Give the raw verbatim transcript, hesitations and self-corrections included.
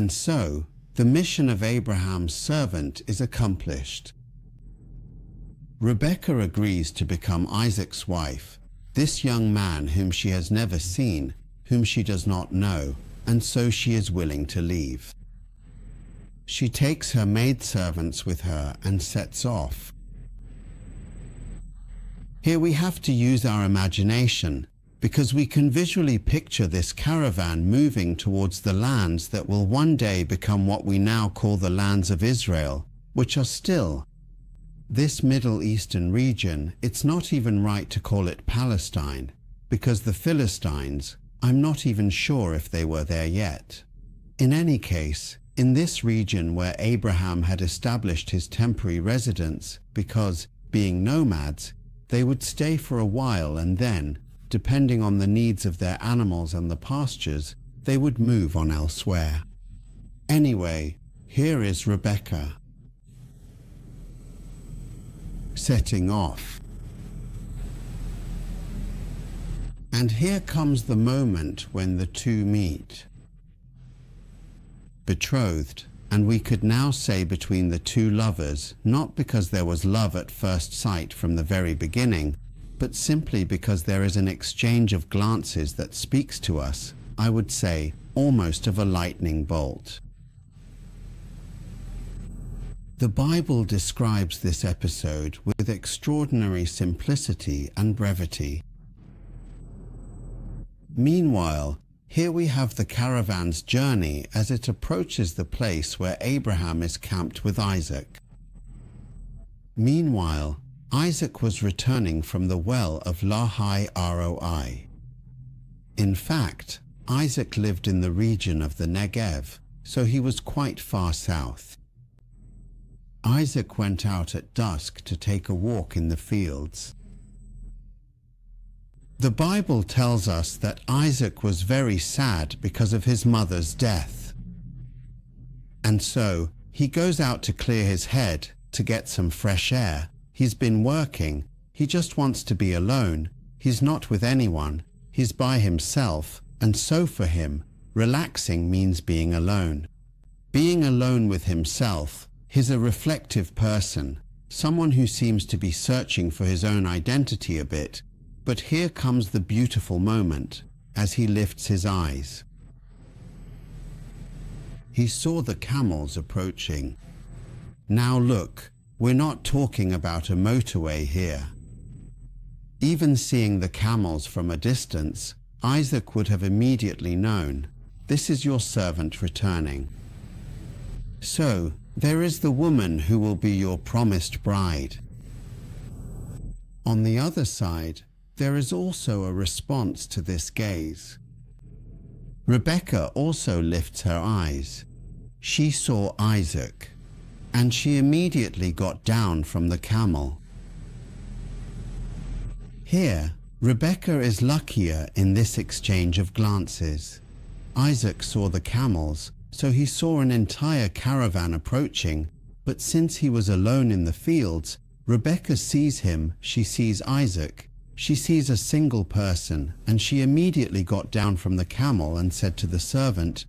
And so, the mission of Abraham's servant is accomplished. Rebekah agrees to become Isaac's wife, this young man whom she has never seen, whom she does not know, and so she is willing to leave. She takes her maidservants with her and sets off. Here we have to use our imagination, because we can visually picture this caravan moving towards the lands that will one day become what we now call the lands of Israel, which are still this Middle Eastern region. It's not even right to call it Palestine, because the Philistines, I'm not even sure if they were there yet. In any case, in this region where Abraham had established his temporary residence, because, being nomads, they would stay for a while and then, depending on the needs of their animals and the pastures, they would move on elsewhere. Anyway, here is Rebekah setting off. And here comes the moment when the two meet. Betrothed, and we could now say between the two lovers, not because there was love at first sight from the very beginning, but simply because there is an exchange of glances that speaks to us, I would say, almost of a lightning bolt. The Bible describes this episode with extraordinary simplicity and brevity. Meanwhile, here we have the caravan's journey as it approaches the place where Abraham is camped with Isaac. Meanwhile, Isaac was returning from the well of Lahai-Roi. In fact, Isaac lived in the region of the Negev, so he was quite far south. Isaac went out at dusk to take a walk in the fields. The Bible tells us that Isaac was very sad because of his mother's death. And so, he goes out to clear his head, to get some fresh air. He's been working, he just wants to be alone, he's not with anyone, he's by himself, and so for him, relaxing means being alone. Being alone with himself, he's a reflective person, someone who seems to be searching for his own identity a bit. But here comes the beautiful moment, as he lifts his eyes. He saw the camels approaching. Now look, we're not talking about a motorway here. Even seeing the camels from a distance, Isaac would have immediately known, this is your servant returning. So, there is the woman who will be your promised bride. On the other side, there is also a response to this gaze. Rebekah also lifts her eyes. She saw Isaac, and she immediately got down from the camel. Here, Rebekah is luckier in this exchange of glances. Isaac saw the camels, so he saw an entire caravan approaching, but since he was alone in the fields, Rebekah sees him, she sees Isaac. She sees a single person, and she immediately got down from the camel and said to the servant,